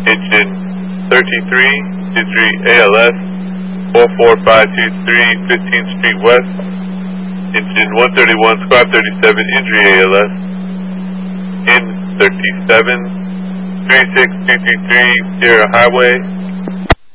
engine 3323 ALS 44523 15th Street West, engine 131 Squad 37 Injury ALS, N 37 36233 Sierra Highway,